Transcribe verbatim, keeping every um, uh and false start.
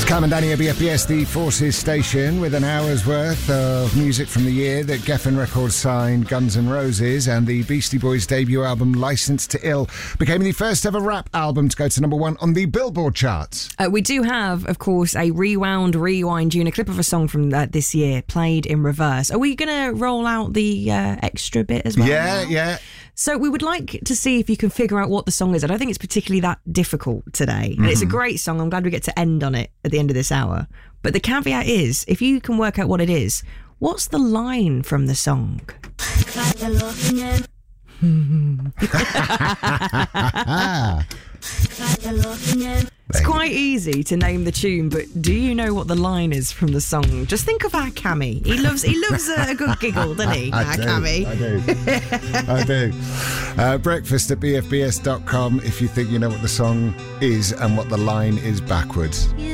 Cam and Danny at B F B S, the Forces station, with an hour's worth of music from the year that Geffen Records signed Guns N' Roses, and the Beastie Boys' debut album, Licensed to Ill, became the first ever rap album to go to number one on the Billboard charts. Uh, we do have, of course, a rewound, rewind tune, a clip of a song from uh, this year, played in reverse. Are we going to roll out the uh, extra bit as well? Yeah, now? yeah. So we would like to see if you can figure out what the song is. I don't think it's particularly that difficult today. And Mm-hmm. it's a great song. I'm glad we get to end on it at the end of this hour. But the caveat is, if you can work out what it is, what's the line from the song? It's quite easy to name the tune, but do you know what the line is from the song? Just think of our Cammy. He loves he loves a, a good giggle, doesn't he? I our do, Cammy. I do. I do. Uh, breakfast at b f b s dot com if you think you know what the song is and what the line is backwards. You